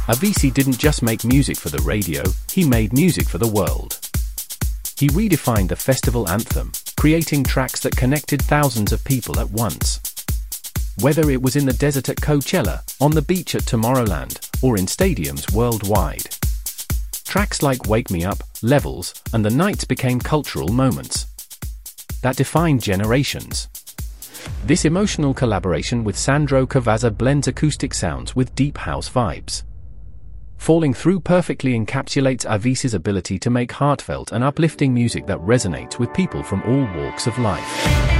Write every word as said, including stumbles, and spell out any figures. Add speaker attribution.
Speaker 1: Avicii didn't just make music for the radio, he made music for the world. He redefined the festival anthem, creating tracks that connected thousands of people at once. Whether it was in the desert at Coachella, on the beach at Tomorrowland, or in stadiums worldwide. Tracks like Wake Me Up, Levels, and The Nights became cultural moments that defined generations. This emotional collaboration with Sandro Cavazza blends acoustic sounds with deep house vibes. Falling Through perfectly encapsulates Avicii's ability to make heartfelt and uplifting music that resonates with people from all walks of life.